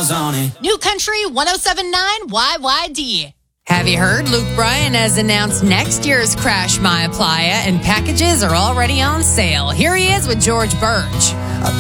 miles on it. New Country 107.9 YYD. Have you heard? Luke Bryan has announced next year's Crash My Playa, and packages are already on sale. Here he is with George Birch.